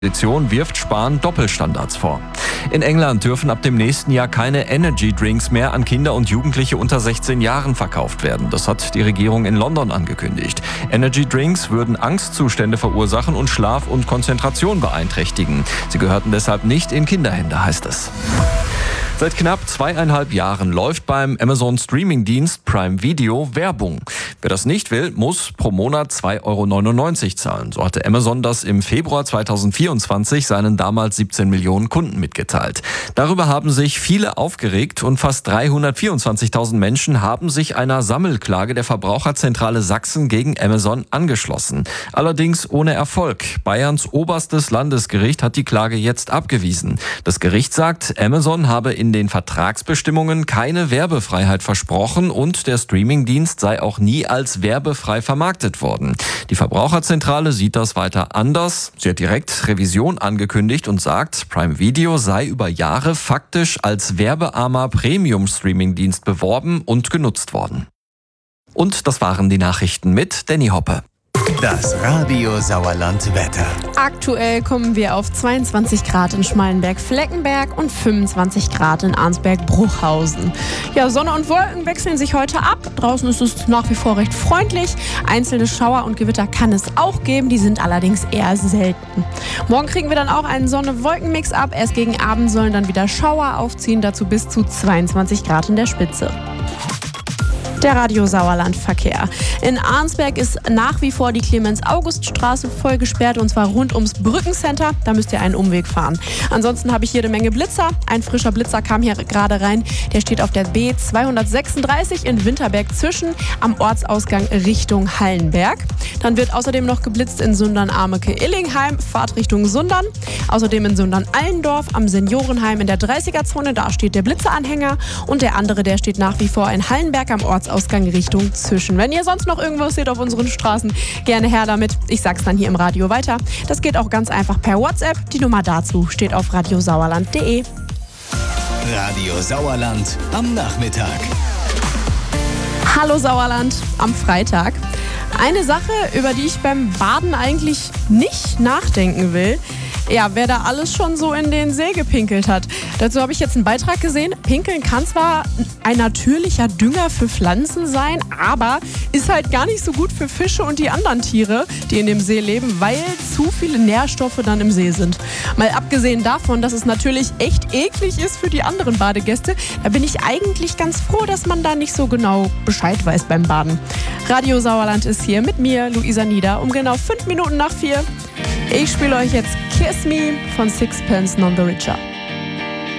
Petition wirft Spahn Doppelstandards vor. In England dürfen ab dem nächsten Jahr keine Energy Drinks mehr an Kinder und Jugendliche unter 16 Jahren verkauft werden. Das hat die Regierung in London angekündigt. Energy Drinks würden Angstzustände verursachen und Schlaf und Konzentration beeinträchtigen. Sie gehörten deshalb nicht in Kinderhände, heißt es. Seit knapp 2,5 Jahren läuft beim Amazon-Streaming-Dienst Prime Video Werbung. Wer das nicht will, muss pro Monat 2,99 € zahlen. So hatte Amazon das im Februar 2024 seinen damals 17 Millionen Kunden mitgeteilt. Darüber haben sich viele aufgeregt und fast 324.000 Menschen haben sich einer Sammelklage der Verbraucherzentrale Sachsen gegen Amazon angeschlossen. Allerdings ohne Erfolg. Bayerns oberstes Landesgericht hat die Klage jetzt abgewiesen. Das Gericht sagt, Amazon habe in den Vertragsbestimmungen keine Werbefreiheit versprochen und der Streamingdienst sei auch nie als werbefrei vermarktet worden. Die Verbraucherzentrale sieht das weiter anders. Sie hat direkt Revision angekündigt und sagt, Prime Video sei über Jahre faktisch als werbearmer Premium-Streamingdienst beworben und genutzt worden. Und das waren die Nachrichten mit Danny Hoppe. Das Radio Sauerland Wetter. Aktuell kommen wir auf 22 Grad in Schmallenberg-Fleckenberg und 25 Grad in Arnsberg-Bruchhausen. Ja, Sonne und Wolken wechseln sich heute ab. Draußen ist es nach wie vor recht freundlich. Einzelne Schauer und Gewitter kann es auch geben, die sind allerdings eher selten. Morgen kriegen wir dann auch einen Sonne-Wolken-Mix ab. Erst gegen Abend sollen dann wieder Schauer aufziehen, dazu bis zu 22 Grad in der Spitze. Der Radio Sauerland Verkehr. In Arnsberg ist nach wie vor die Clemens-August-Straße voll gesperrt und zwar rund ums Brückencenter. Da müsst ihr einen Umweg fahren. Ansonsten habe ich jede Menge Blitzer. Ein frischer Blitzer kam hier gerade rein. Der steht auf der B236 in Winterberg Zwischen am Ortsausgang Richtung Hallenberg. Dann wird außerdem noch geblitzt in Sundern-Ameke-Illingheim, Fahrtrichtung Sundern. Außerdem in Sundern-Allendorf am Seniorenheim in der 30er-Zone. Da steht der Blitzeranhänger und der andere, der steht nach wie vor in Hallenberg am Ortsausgang Richtung Zwischen. Wenn ihr sonst noch irgendwas seht auf unseren Straßen, gerne her damit. Ich sag's dann hier im Radio weiter. Das geht auch ganz einfach per WhatsApp. Die Nummer dazu steht auf radiosauerland.de. Radio Sauerland am Nachmittag. Hallo Sauerland am Freitag. Eine Sache, über die ich beim Baden eigentlich nicht nachdenken will. Ja, wer da alles schon so in den See gepinkelt hat. Dazu habe ich jetzt einen Beitrag gesehen. Pinkeln kann zwar ein natürlicher Dünger für Pflanzen sein, aber ist halt gar nicht so gut für Fische und die anderen Tiere, die in dem See leben, weil zu viele Nährstoffe dann im See sind. Mal abgesehen davon, dass es natürlich echt eklig ist für die anderen Badegäste, da bin ich eigentlich ganz froh, dass man da nicht so genau Bescheid weiß beim Baden. Radio Sauerland ist hier mit mir, Luisa Nieder, um genau 5 Minuten nach 4. Ich spiele euch jetzt Kiss Me von Sixpence None the Richer.